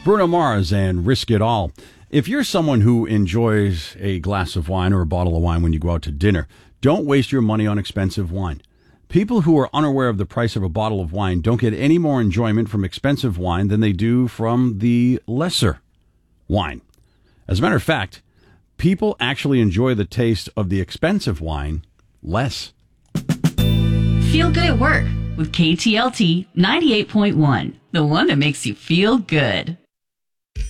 Bruno Mars and Risk It All. If you're someone who enjoys a glass of wine or a bottle of wine when you go out to dinner, don't waste your money on expensive wine. People who are unaware of the price of a bottle of wine don't get any more enjoyment from expensive wine than they do from the lesser wine. As a matter of fact, people actually enjoy the taste of the expensive wine less. Feel good at work with KTLT 98.1, the one that makes you feel good.